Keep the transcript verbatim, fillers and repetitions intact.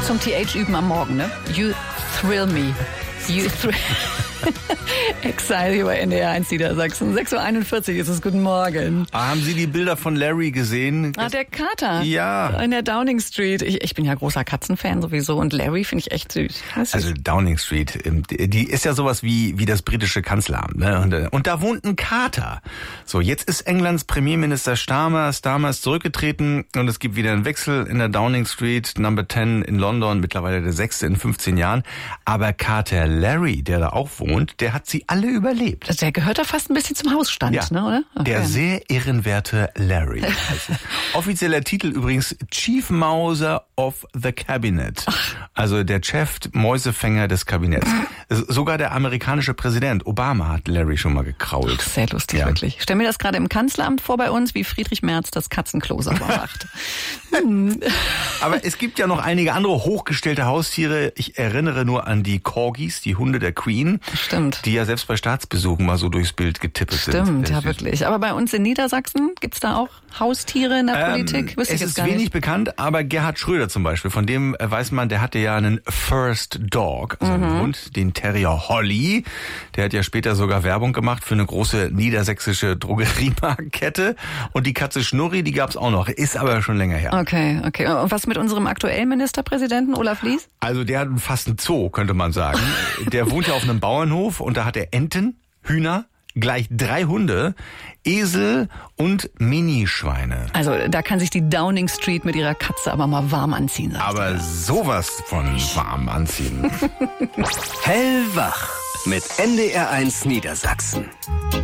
zum T H üben am Morgen, ne? You thrill me. You thrill... Exile hier bei N D R eins Niedersachsen. sechs Uhr einundvierzig ist es. Guten Morgen. Ah, haben Sie die Bilder von Larry gesehen? Ah, der Kater. Ja. In der Downing Street. Ich, ich bin ja großer Katzenfan sowieso und Larry finde ich echt süß. Also Downing Street, die ist ja sowas wie, wie das britische Kanzleramt, ne? Und, und da wohnt ein Kater. So, jetzt ist Englands Premierminister Starmer, Starmer ist zurückgetreten und es gibt wieder einen Wechsel in der Downing Street, Number zehn in London, mittlerweile der sechste in fünfzehn Jahren. Aber Kater Larry, der da auch wohnt, und der hat sie alle überlebt. Also der gehört da fast ein bisschen zum Hausstand, ja, ne, oder? Okay. Der sehr ehrenwerte Larry. Also, offizieller Titel übrigens Chief Mauser of the Cabinet. Ach. Also der Chef Mäusefänger des Kabinetts. Sogar der amerikanische Präsident Obama hat Larry schon mal gekrault. Ach, sehr lustig, ja. Wirklich. Ich stell mir das gerade im Kanzleramt vor bei uns, wie Friedrich Merz das Katzenklo sauber macht. hm. Aber es gibt ja noch einige andere hochgestellte Haustiere. Ich erinnere nur an die Corgis, die Hunde der Queen. Stimmt. Die ja selbst bei Staatsbesuchen mal so durchs Bild getippet Stimmt, sind. Stimmt, ja wirklich. Aber bei uns in Niedersachsen gibt's da auch Haustiere in der ähm, Politik? Wüsste es ist wenig nicht. bekannt, aber Gerhard Schröder zum Beispiel, von dem weiß man, der hatte ja einen First Dog, also mhm. einen Hund, den Terrier Holly. Der hat ja später sogar Werbung gemacht für eine große niedersächsische Drogeriemarktkette. Und die Katze Schnurri, die gab's auch noch, ist aber schon länger her. Okay, okay. Und was mit unserem aktuellen Ministerpräsidenten Olaf Lies? Also der hat fast einen Zoo, könnte man sagen. Der wohnt ja auf einem Bauernhof und da hat er Enten, Hühner, gleich drei Hunde, Esel und Minischweine. Also da kann sich die Downing Street mit ihrer Katze aber mal warm anziehen. Aber sowas von warm anziehen. Hellwach mit N D R eins Niedersachsen.